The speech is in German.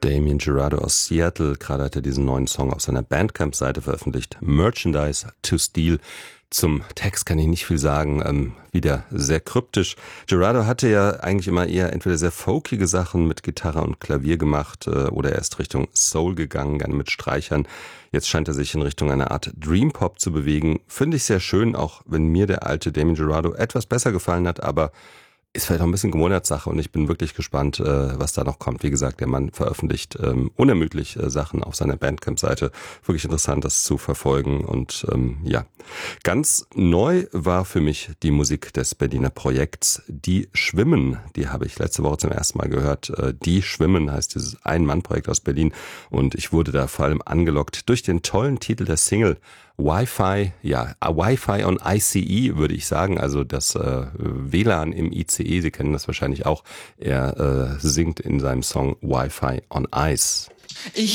Damien Jurado aus Seattle. Gerade hat er diesen neuen Song auf seiner Bandcamp-Seite veröffentlicht. Merchandise to Steal. Zum Text kann ich nicht viel sagen, wieder sehr kryptisch. Jurado hatte ja eigentlich immer eher entweder sehr folkige Sachen mit Gitarre und Klavier gemacht oder er ist Richtung Soul gegangen, gerne mit Streichern. Jetzt scheint er sich in Richtung einer Art Dream Pop zu bewegen. Finde ich sehr schön, auch wenn mir der alte Damien Jurado etwas besser gefallen hat, aber ist vielleicht auch ein bisschen Gewohnheitssache und ich bin wirklich gespannt, was da noch kommt. Wie gesagt, der Mann veröffentlicht unermüdlich Sachen auf seiner Bandcamp-Seite. Wirklich interessant, das zu verfolgen. Und ja, ganz neu war für mich die Musik des Berliner Projekts Die Schwimmen. Die habe ich letzte Woche zum ersten Mal gehört. Die Schwimmen heißt dieses Ein-Mann-Projekt aus Berlin. Und ich wurde da vor allem angelockt durch den tollen Titel der Single Wi-Fi, ja, Wi-Fi on ICE würde ich sagen, also das WLAN im ICE, Sie kennen das wahrscheinlich auch. Er singt in seinem Song Wi-Fi on Ice.